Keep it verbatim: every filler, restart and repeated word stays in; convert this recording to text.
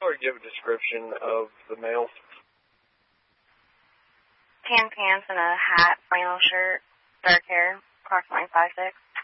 sort of give a description of the male? Tan pants and a hat, flannel shirt, dark hair, approximately five six.